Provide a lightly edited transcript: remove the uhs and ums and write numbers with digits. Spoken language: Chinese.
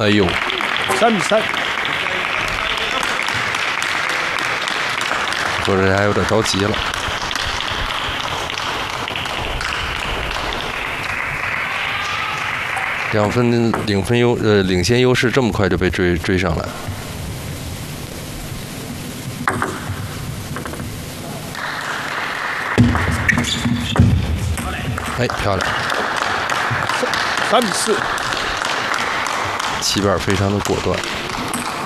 哎呦 ，3比3。 说这还有点着急了。2分领先优势这么快就被追上来。哎，漂亮 ！3比4。 齐板非常的果断。